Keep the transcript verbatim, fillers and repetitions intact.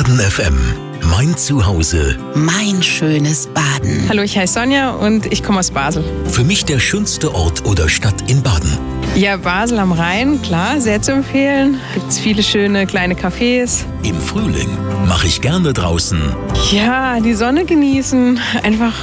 Baden F M. Mein Zuhause. Mein schönes Baden. Hallo, ich heiße Sonja und ich komme aus Basel. Für mich der schönste Ort oder Stadt in Baden. Ja, Basel am Rhein, klar, sehr zu empfehlen. Gibt es viele schöne kleine Cafés. Im Frühling mache ich gerne draußen Ja, die Sonne genießen, einfach